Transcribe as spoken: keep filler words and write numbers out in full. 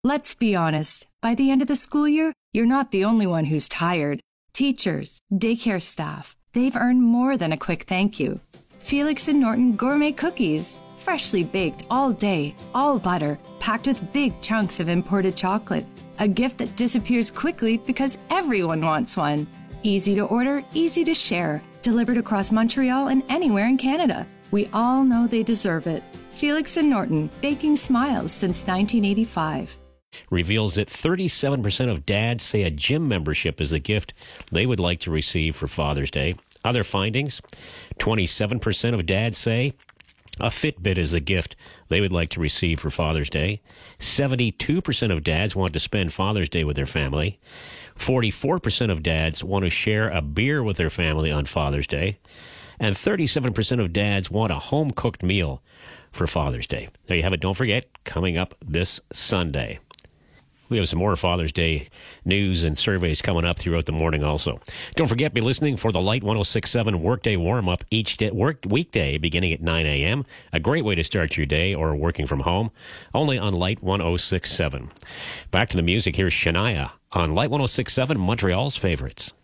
Let's be honest, by the end of the school year, you're not the only one who's tired. Teachers, daycare staff, they've earned more than a quick thank you. Felix and Norton Gourmet Cookies, freshly baked all day, all butter, packed with big chunks of imported chocolate. A gift that disappears quickly because everyone wants one. Easy to order, easy to share, delivered across Montreal and anywhere in Canada. We all know they deserve it. Felix and Norton, baking smiles since nineteen eighty-five. Reveals that thirty-seven percent of dads say a gym membership is the gift they would like to receive for Father's Day. Other findings, twenty-seven percent of dads say a Fitbit is the gift they would like to receive for Father's Day. seventy-two percent of dads want to spend Father's Day with their family. forty-four percent of dads want to share a beer with their family on Father's Day. And thirty-seven percent of dads want a home-cooked meal for Father's Day. There you have it. Don't forget, coming up this Sunday. We have some more Father's Day news and surveys coming up throughout the morning also. Don't forget, be listening for the Light one oh six point seven Workday Warm-Up each day, work, weekday beginning at nine a.m. A great way to start your day or working from home, only on Light one oh six point seven. Back to the music. Here's Shania on Light one oh six point seven, Montreal's favorites.